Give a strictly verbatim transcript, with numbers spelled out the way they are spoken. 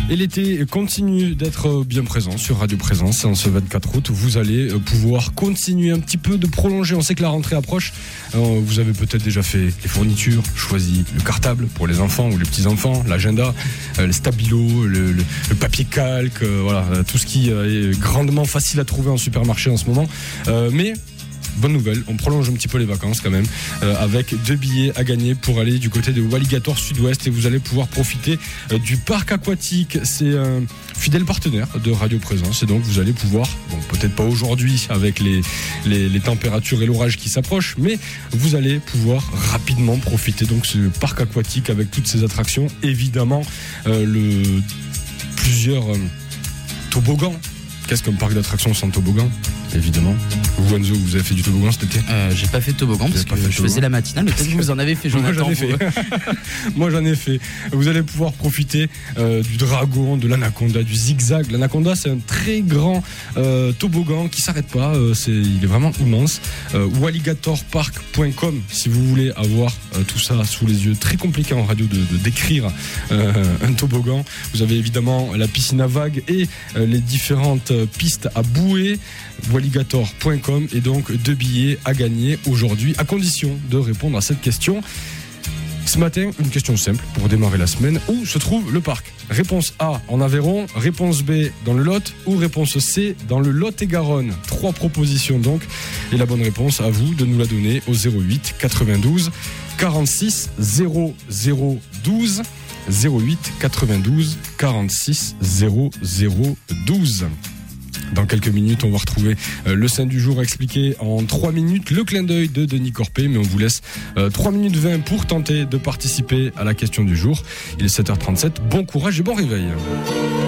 Et l'été continue d'être bien présent sur Radio Présence. Et en ce vingt-quatre août, vous allez pouvoir continuer un petit peu de prolonger. On sait que la rentrée approche. Alors, vous avez peut-être déjà fait les fournitures, choisi le cartable pour les enfants ou les petits-enfants, l'agenda, euh, les stabilos, le, le, le papier calque, euh, voilà, tout ce qui euh, est grandement facile à trouver en supermarché en ce moment. Euh, mais... Bonne nouvelle, on prolonge un petit peu les vacances quand même euh, avec deux billets à gagner pour aller du côté de Walligator Sud-Ouest et vous allez pouvoir profiter euh, du parc aquatique. C'est un fidèle partenaire de Radio Présence et donc vous allez pouvoir, bon peut-être pas aujourd'hui avec les, les, les températures et l'orage qui s'approchent, mais vous allez pouvoir rapidement profiter donc ce parc aquatique avec toutes ces attractions. Évidemment, euh, le plusieurs euh, toboggans. Qu'est-ce qu'un parc d'attractions sans toboggan ? Évidemment. Vous, Enzo, vous avez fait du toboggan cet été ? euh, J'ai pas fait de toboggan parce que je faisais la matinale, mais peut-être que vous en avez fait, Jonathan. Moi, j'en ai fait. Moi, j'en ai fait. Vous allez pouvoir profiter euh, du dragon, de l'anaconda, du zigzag. L'anaconda, c'est un très grand euh, toboggan qui s'arrête pas. Euh, c'est, il est vraiment immense. Euh, walligator park point com si vous voulez avoir euh, tout ça sous les yeux. Très compliqué en radio de, de décrire euh, un toboggan. Vous avez évidemment la piscine à vagues et euh, les différentes pistes à bouée. walligator point com et donc deux billets à gagner aujourd'hui à condition de répondre à cette question. Ce matin, une question simple pour démarrer la semaine. Où se trouve le parc ? Réponse A en Aveyron, réponse B dans le Lot ou réponse C dans le Lot-et-Garonne. Trois propositions donc et la bonne réponse à vous de nous la donner au zéro huit quatre-vingt-douze quarante-six zéro zéro douze zéro huit quatre-vingt-douze quarante-six zéro zéro douze. Dans quelques minutes, on va retrouver euh, le scène du jour expliqué en trois minutes, le clin d'œil de Denis Corpé, mais on vous laisse euh, trois minutes vingt pour tenter de participer à la question du jour. Il est sept heures trente-sept, bon courage et bon réveil.